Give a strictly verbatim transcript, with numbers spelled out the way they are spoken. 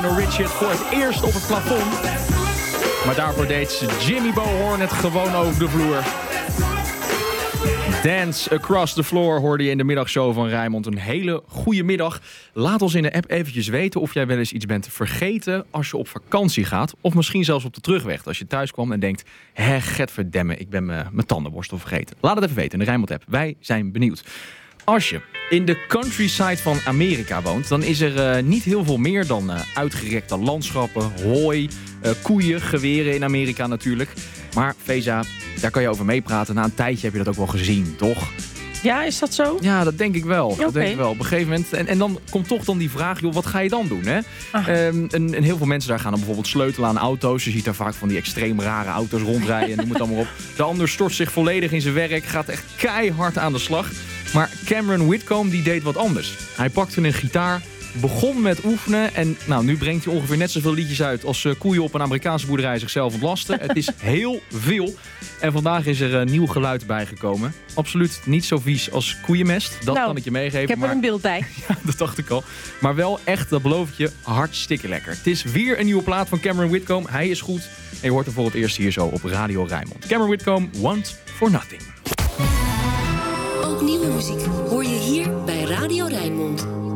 Lionel Richie het voor het eerst op het plafond. Maar daarvoor deed Jimmy Bohorn het gewoon over de vloer. Dance Across the Floor hoorde je in de middagshow van Rijnmond. Een hele goede middag. Laat ons in de app eventjes weten of jij wel eens iets bent vergeten als je op vakantie gaat. Of misschien zelfs op de terugweg. Als je thuis kwam en denkt, hè, getverdemme, ik ben mijn tandenborstel vergeten. Laat het even weten in de Rijnmond app. Wij zijn benieuwd. Als je in de countryside van Amerika woont, dan is er uh, niet heel veel meer dan uh, uitgerekte landschappen, hooi, uh, koeien, geweren in Amerika natuurlijk. Maar Feza, daar kan je over meepraten. Na een tijdje heb je dat ook wel gezien, toch? Ja, is dat zo? Ja, dat denk ik wel. Okay. Dat denk ik wel. Op een gegeven moment. En, en dan komt toch dan die vraag, joh, wat ga je dan doen? Hè? Um, en, en heel veel mensen daar gaan dan bijvoorbeeld sleutelen aan auto's. Je ziet daar vaak van die extreem rare auto's rondrijden. Noem het allemaal op. De ander stort zich volledig in zijn werk. Gaat echt keihard aan de slag. Maar Cameron Whitcomb die deed wat anders. Hij pakte een gitaar, begon met oefenen en nou, nu brengt hij ongeveer net zoveel liedjes uit als uh, koeien op een Amerikaanse boerderij zichzelf ontlasten. Het is heel veel. En vandaag is er een uh, nieuw geluid bijgekomen. Absoluut niet zo vies als koeienmest. Dat nou, kan ik je meegeven. Ik heb maar... er een beeld bij. Ja, dat dacht ik al. Maar wel echt, dat beloof ik je, hartstikke lekker. Het is weer een nieuwe plaat van Cameron Whitcomb. Hij is goed. En je hoort hem voor het eerst hier zo op Radio Rijnmond. Cameron Whitcomb, Want for Nothing. Ook nieuwe muziek hoor je hier bij Radio Rijnmond.